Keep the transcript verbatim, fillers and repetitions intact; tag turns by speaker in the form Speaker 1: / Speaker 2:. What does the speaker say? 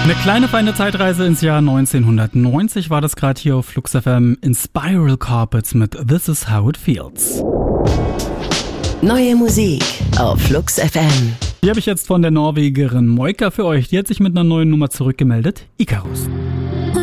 Speaker 1: Eine kleine feine Zeitreise ins Jahr neunzehnhundertneunzig war das gerade hier auf Flux F M in Spiral Carpets mit This Is How It Feels.
Speaker 2: Neue Musik auf Flux F M.
Speaker 1: Die habe ich jetzt von der Norwegerin Moika für euch. Die hat sich mit einer neuen Nummer zurückgemeldet. Icarus.